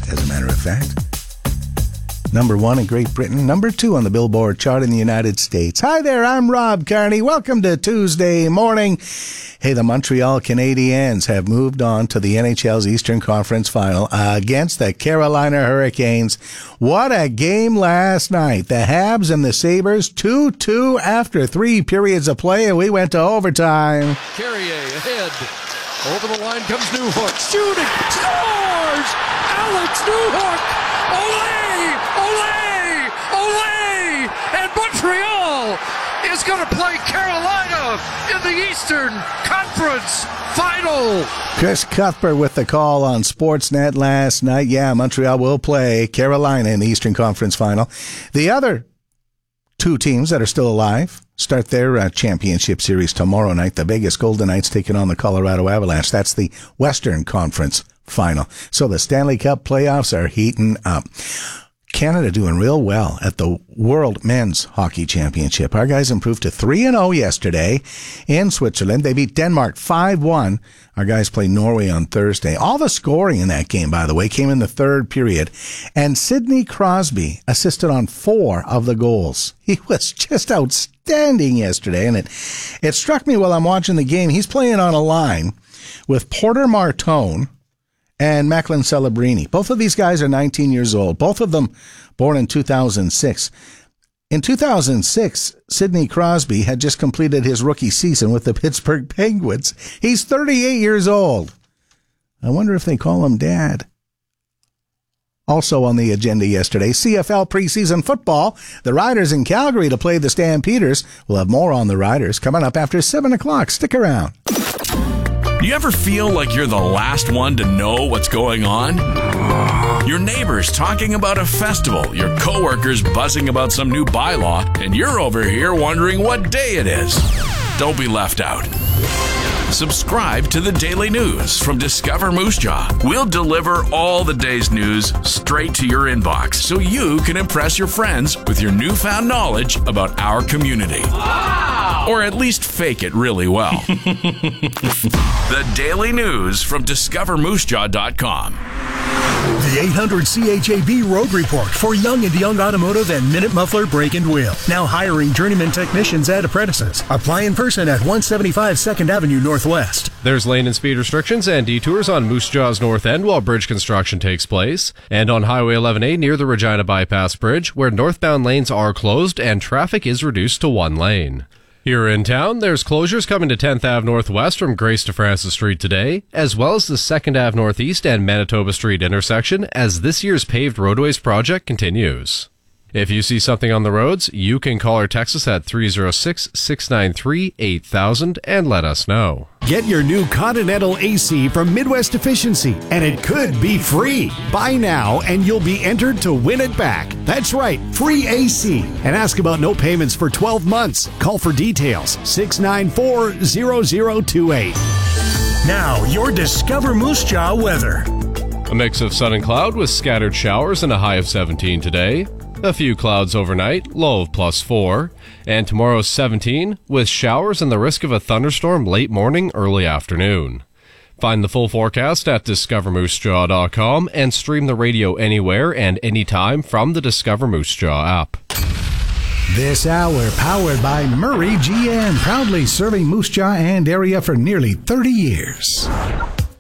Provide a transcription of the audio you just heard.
as a matter of fact. Number 1 in Great Britain, number 2 on the Billboard chart in the United States. Hi there, I'm Rob Carney. Welcome to Tuesday morning. Hey, the Montreal Canadiens have moved on to the NHL's Eastern Conference Final against the Carolina Hurricanes. What a game last night. The Habs and the Sabres 2-2 after 3 periods of play, and we went to overtime. Carrier ahead. Over the line comes Newhook. Shooting. Scores! Alex Newhook! Olé! Olé! Olé! And Montreal is going to play Carolina in the Eastern Conference Final. Chris Cuthbert with the call on Sportsnet last night. Yeah, Montreal will play Carolina in the Eastern Conference Final. The other 2 teams that are still alive start their championship series tomorrow night. The Vegas Golden Knights taking on the Colorado Avalanche. That's the Western Conference Final. So the Stanley Cup playoffs are heating up. Canada doing real well at the World Men's Hockey Championship. Our guys improved to 3-0 yesterday in Switzerland. They beat Denmark 5-1. Our guys play Norway on Thursday. All the scoring in that game, by the way, came in the third period. And Sidney Crosby assisted on 4 of the goals. He was just outstanding yesterday. And it struck me while I'm watching the game. He's playing on a line with Porter Martone and Macklin Celebrini. Both of these guys are 19 years old. Both of them born in 2006. In 2006, Sidney Crosby had just completed his rookie season with the Pittsburgh Penguins. He's 38 years old. I wonder if they call him Dad. Also on the agenda yesterday, CFL preseason football. The Riders in Calgary to play the Stampeders. We'll have more on the Riders coming up after 7 o'clock. Stick around. Do you ever feel like you're the last one to know what's going on? Your neighbors talking about a festival, your coworkers buzzing about some new bylaw, and you're over here wondering what day it is. Don't be left out. Subscribe to the Daily News from Discover Moose Jaw. We'll deliver all the day's news straight to your inbox so you can impress your friends with your newfound knowledge about our community. Wow! Or at least fake it really well. The Daily News from DiscoverMooseJaw.com. The 800 CHAB Road Report for Young and Young Automotive and Minute Muffler Brake and Wheel. Now hiring journeyman technicians and apprentices. Apply in person at 175 2nd Avenue Northwest. There's lane and speed restrictions and detours on Moose Jaw's north end while bridge construction takes place. And on Highway 11A near the Regina Bypass Bridge, where northbound lanes are closed and traffic is reduced to 1 lane. Here in town, there's closures coming to 10th Ave Northwest from Grace to Francis Street today, as well as the 2nd Ave Northeast and Manitoba Street intersection as this year's paved roadways project continues. If you see something on the roads, you can call or text us at 306-693-8000 and let us know. Get your new Continental AC from Midwest Efficiency, and it could be free. Buy now, and you'll be entered to win it back. That's right, free AC. And ask about no payments for 12 months. Call for details, 694-0028. Now, your Discover Moose Jaw weather. A mix of sun and cloud with scattered showers and a high of 17 today. A few clouds overnight, low of +4. And tomorrow's 17 with showers and the risk of a thunderstorm late morning, early afternoon. Find the full forecast at DiscoverMooseJaw.com and stream the radio anywhere and anytime from the Discover Moose Jaw app. This hour powered by Murray GM, proudly serving Moose Jaw and area for nearly 30 years.